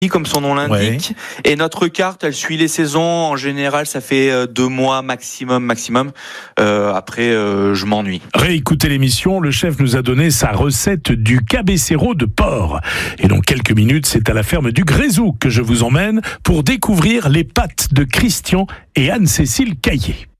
comme son nom l'indique. Et notre carte, elle suit les saisons. En général, ça fait 2 mois maximum. Après, je m'ennuie. Réécoutez l'émission, le chef nous a donné sa recette du cabecero de porc. Et dans quelques minutes, c'est à la ferme du Grézou que je vous emmène pour découvrir les pâtes de Christian et Anne-Cécile Caillé.